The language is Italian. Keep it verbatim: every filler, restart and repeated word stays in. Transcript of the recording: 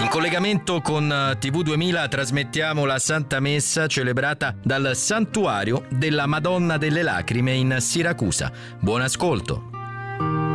In collegamento con T V duemila trasmettiamo la Santa Messa celebrata dal Santuario della Madonna delle Lacrime in Siracusa. Buon ascolto.